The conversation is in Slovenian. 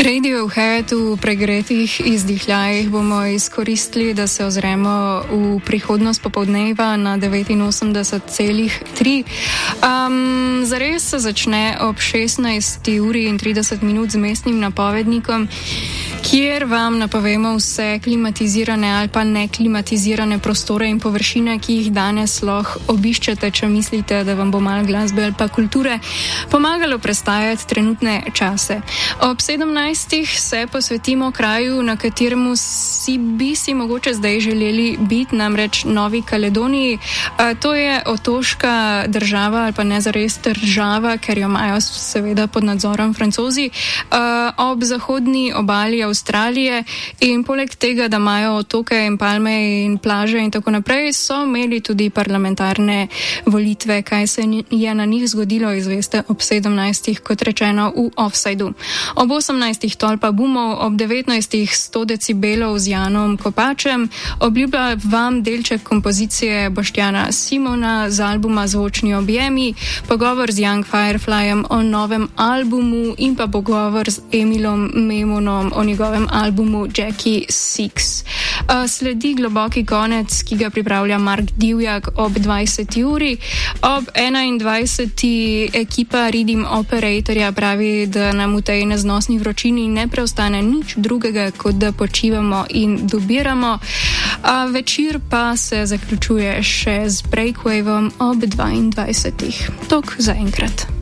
Radiohead v pregretih izdihljajih bomo izkoristili, da se ozremo v prihodnost popoldneva na 89,3. Zares se začne ob 16:30 z mestnim napovednikom, kjer vam napovemo vse klimatizirane ali pa neklimatizirane prostore in površine, ki jih danes lahko obiščete, če mislite, da vam bo malo glasbe ali pa kulture pomagalo prestajati trenutne čase. Ob 17. se posvetimo kraju, na kateremu bi si mogoče zdaj želeli biti, namreč Novi Kaledoniji. To je otoška država ali pa ne zares država, ker jo imajo seveda pod nadzorom Francozi, ob zahodni obali Avstralije, in poleg tega, da imajo otoke in palme in plaže in tako naprej, so imeli tudi parlamentarne volitve. Kaj se je na njih zgodilo, izveste ob 17. kot rečeno v Offsideu. Ob 18. tolpa Bumov, ob 19. 100 decibelov z Janom Kopačem. Obljublja vam delček kompozicije Boštjana Simona z albuma Zvočni objemi, pogovor z Young Fireflyem o novem albumu in pa pogovor z Emilom Memonom o njegovem albumu Jackie Six. Sledi globoki konec, ki ga pripravlja Mark Divjak ob 20. uri. Ob 21. ekipa Rhythm Operatorja pravi, da nam v tej neznosni vročini ne preostane nič drugega, kot da počivamo in dobiramo. Večer pa se zaključuje še z Breakwaveom ob 22. Tok za enkrat.